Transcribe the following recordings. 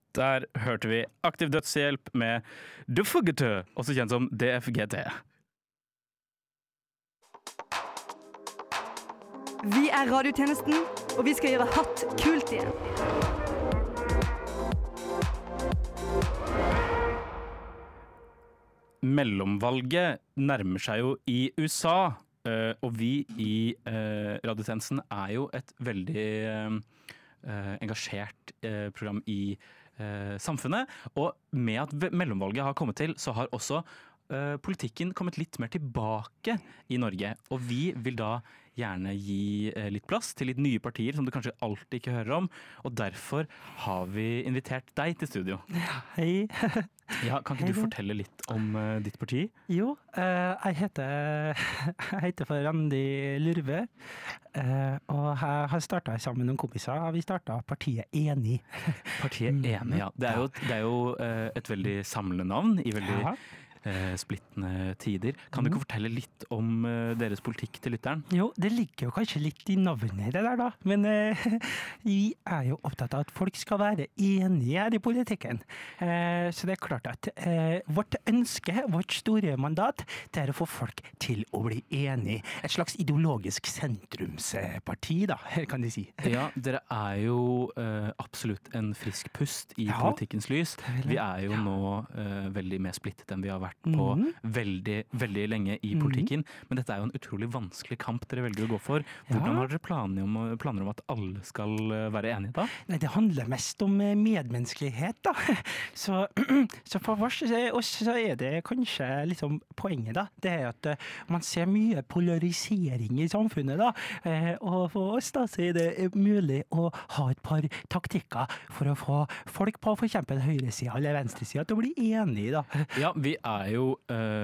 Der hørte vi Aktiv dødshjelp med DFGT, også kjent som DFGT. Vi er radiotjenesten, og vi skal gjøre hatt kult igjen. Mellomvalget nærmer seg jo i USA, og vi i radiotjenesten er jo et veldig engasjert program i samfunnet, og med at mellomvalget har kommet til, så har også politikken kommet litt mer tilbake i Norge, og vi vil da gjerne gi litt plass til litt nye partier som du kanskje alltid ikke hører om, og derfor har vi invitert deg til studio. Ja, hei. Ja, kan ikke du fortelle litt om ditt parti? Jo, jeg heter for Randi Lurve, og jeg har startet sammen med noen kompiser. Vi startet partiet Enig. Partiet Enig, ja. Det er jo et veldig samlende navn i veldig splittende tider. Kan du ikke fortelle litt om deres politikk til lytteren? Jo, det ligger jo kanskje litt i navnet det der da, men vi er jo opptatt av at folk skal være enige her i politikken. Så det er klart at vårt ønske, vårt store mandat, det er å få folk til å bli enige. Et slags ideologisk sentrumsparti da, kan de si. Ja, dere er jo absolutt en frisk pust i politikkens lys. Vi er jo nå veldig mer splittet enn vi har vært på veldig, veldig lenge i politikken, men dette er jo en utrolig vanskelig kamp dere velger å gå for. Hvordan har dere planer om at alle skal være enige da? Nei, det handler mest om medmenneskelighet da. Så for oss så er det kanskje liksom poenget da. Det er at man ser mye polarisering i samfunnet da, og for oss da så er det mulig å ha et par taktikker for å få folk på for eksempel høyresida eller venstresida til å bli enige da. Ja, vi er jo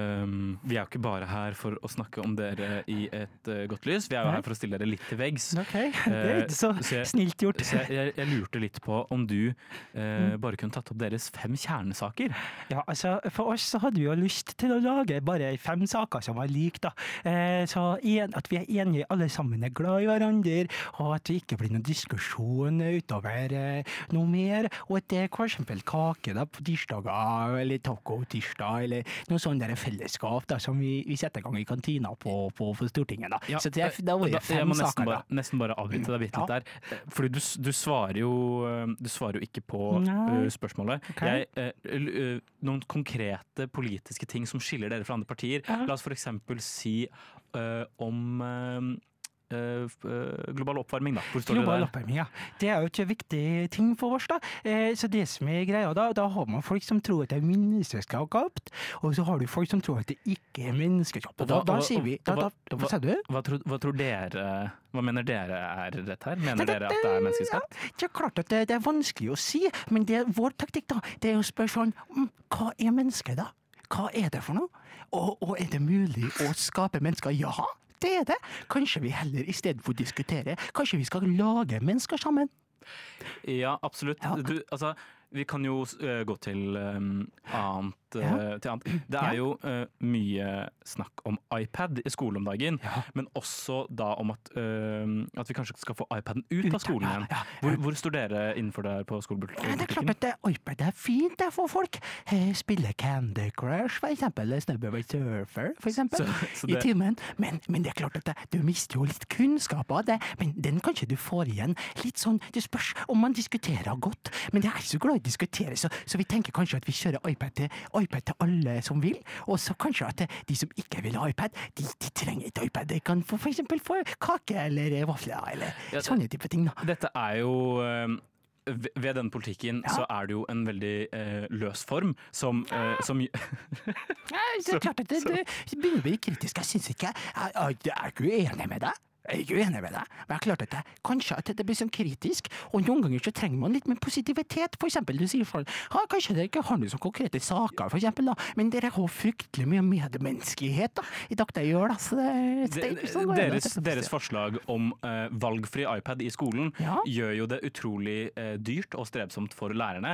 ikke bare her for å snakke om dere i et godt lys, vi er jo her for å stille dere litt til veggs. Ok, det er så snilt gjort. Så jeg lurte litt på om du bare kunne tatt opp deres 5 kjernesaker. Ja, altså for oss så hadde vi jo lyst til å lage bare 5 saker som var lik da. Så at vi er enige, alle sammen er glad i hverandre, og at det ikke blir noen diskusjon utover noe mer, og at det er for eksempel kake da på tirsdager, eller taco tirsdag, eller noe sånn der fellesskap da, som vi setter i gang i kantina på Stortinget da. Ja, så det var jo 5 saker da. Nesten bare avbryte deg litt der, fordi du svarer jo ikke på spørsmålet. Okay. Noen konkrete politiske ting som skiller dere fra andre partier. La oss for eksempel si om global oppvarming da. Hvor står global det der? Oppvarming, ja. Det er jo ikke viktig ting for oss da. Så det som er greia da har man folk som tror at det er menneskeskapt, og så har du folk som tror at det ikke er menneskeskapt. Da sier vi, hva sa du? Hva tror dere, hva mener dere er rett her? Mener dere at det er menneskeskapt? Det er klart at det er vanskelig å si, men vår taktikk da, det er jo spørre sånn, hva er mennesket da? Hva er det for noe? Og er det mulig å skape mennesker? Ja, det er det. Kanskje vi heller i stedet for å diskutere, kanskje vi skal lage mennesker sammen? Ja, absolutt. Ja. Vi kan jo gå til annet. Det er jo mye snakk om iPad i skolen om dagen, men også da om at vi kanskje skal få iPaden ut av skolen igjen. Hvor står dere innenfor det på skolebiblioteket? Det er klart at iPad er fint det for folk. Spille Candy Crush for eksempel, Snowboard Surfer for eksempel, i timen. Men det er klart at du mister jo litt kunnskap av det, men den kanskje du får igjen litt sånn, det spørs om man diskuterer godt, men det er ikke så glad i å diskutere, så vi tenker kanskje at vi kjører iPad til alle som vil, og så kanskje at de som ikke vil ha iPad, de trenger ikke iPad, de kan for eksempel få kake eller vafler eller sånne type ting da. Dette er jo ved den politikken så er det jo en veldig løs form som det er klart at det begynner å bli kritisk. Jeg synes ikke jeg er ikke uenig med deg. Jeg er ikke uenig med deg, men jeg er klart at kanskje at det blir sånn kritisk, og noen ganger så trenger man litt mer positivitet. For eksempel, du sier folk, kanskje dere ikke har noen sånne konkrete saker, for eksempel, da, men dere har fryktelig mye medmenneskelighet da, i dag det gjør da. Så deres forslag om valgfri iPad i skolen gjør jo det utrolig dyrt og strevsomt for lærerne,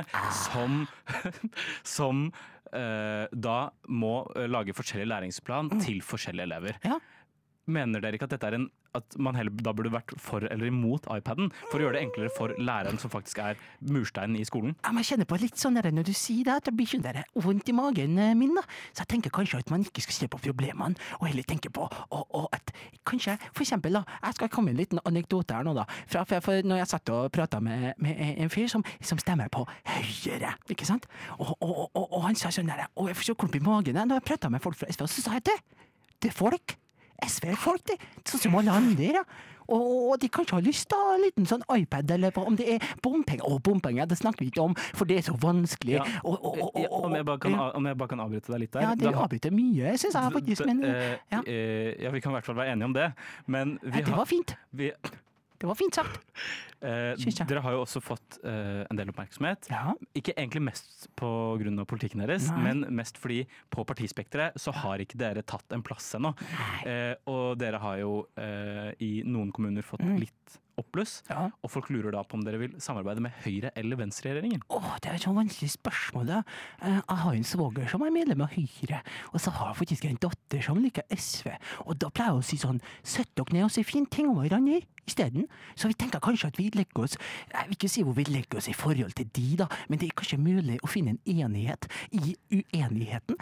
som da må lage forskjellig læringsplan til forskjellige elever. Ja. mener dere ikke at dette at man heller da burde vært for eller imot iPaden, for å gjøre det enklere for læreren som faktisk er mursteinen i skolen? Ja, men jeg kjenner på litt sånn der, når du sier det, at det blir sånn der vondt i magen min, da. Så jeg tenker kanskje at man ikke skal se på problemene, og heller tenke på og at kanskje, for eksempel da, jeg skal komme med en liten anekdote her nå da, for når jeg satt og pratet med en fyr som stemmer på Høyre, ikke sant? Og han sa sånn der, og jeg får så klump i magen når jeg pratet med folk fra SV, og så sa jeg det er folk. SV er folk, det. Sånn som alle andre, ja. Og de kanskje har lyst til å ha en liten sånn iPad, eller om det er bompenger. Bompenger, det snakker vi ikke om, for det er så vanskelig. Ja. Om jeg bare kan avbryte deg litt der. Ja, det avbryter mye, synes jeg faktisk, men ja. Ja, vi kan i hvert fall være enige om det, men det var fint. Det var fint sagt. Dere har jo også fått en del oppmerksomhet. Ja. Ikke egentlig mest på grunn av politikken deres, men mest fordi på partispekteret så har ikke dere tatt en plass ennå. Og dere har jo i noen kommuner fått litt oppbluss, og folk lurer da på om dere vil samarbeide med Høyre- eller Venstre-regjeringen. Det er et sånn vanskelig spørsmål da. Jeg har en svoger som er medlem av Høyre, og så har jeg faktisk en datter som liker SV, og da pleier jeg å si sånn, sett dere ned og si fint ting om hverandre i stedet. Så vi tenker kanskje at vi legger oss, jeg vil ikke si hvor vi legger oss i forhold til de da, men det er kanskje mulig å finne en enighet i uenigheten.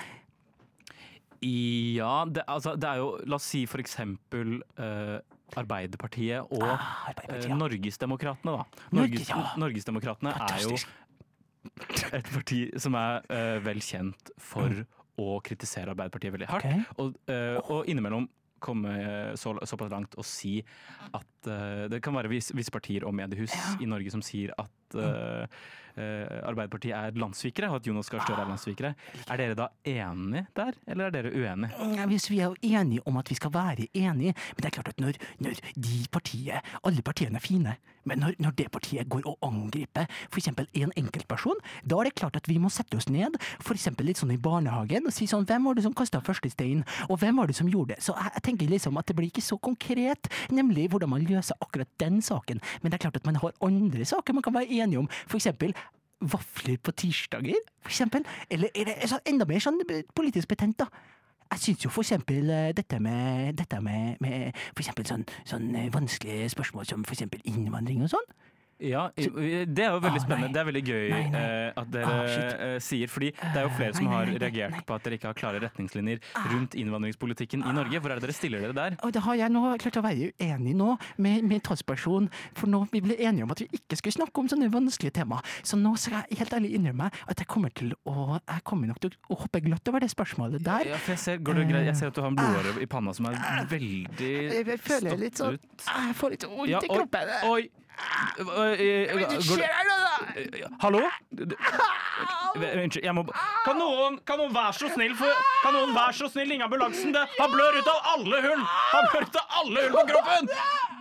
Ja, det er jo, la oss si for eksempel Arbeiderpartiet og Norgesdemokratene da. Norgesdemokratene er jo et parti som er vel kjent for å kritisere Arbeiderpartiet veldig hardt, og innimellom komme såpass langt og si at det kan være visse partier og mediehus i Norge som sier at Arbeiderpartiet er landssvikere, og at Jonas Gahr Støre er landssvikere. Er dere da enige der, eller er dere uenige? Hvis vi er enige om at vi skal være enige, men det er klart at når de alle partiene er fine, men når det partiet går og angriper for eksempel en enkeltperson, da er det klart at vi må sette oss ned, for eksempel litt sånn i barnehagen, og si sånn, hvem var det som kastet første stein, og hvem var det som gjorde det? Så jeg tenker liksom at det blir ikke så konkret, nemlig hvordan man løser akkurat den saken, men det er klart at man har andre saker man kan være enige om, for eksempel vafler på tirsdager, for eksempel, eller er det enda mer sånn politisk betent da? Jeg synes jo for eksempel dette med for eksempel sånn vanskelige spørsmål som for eksempel innvandring og sånn. Ja, det er jo veldig spennende. Det er veldig gøy at dere sier, fordi det er jo flere som har reagert på at dere ikke har klare retningslinjer rundt innvandringspolitikken i Norge. Hvor er det dere stiller dere der? Og det har jeg nå klart å være uenig nå med talsperson, for nå vi ble enige om at vi ikke skulle snakke om sånne vanskelige tema. Så nå skal jeg helt ærlig innrømme at jeg kommer nok til å hoppe glatt over det spørsmålet der. Ja, for jeg ser at du har en blodåre i panna som er veldig jeg føler litt sånn, jeg får litt vondt i kroppen. Oi! Hva skjer her nå da? Hallo? Unnskyld, jeg må Kan noen være så snill Kan noen være så snill ringe ambulansen? Han blør ut av alle hull på kroppen!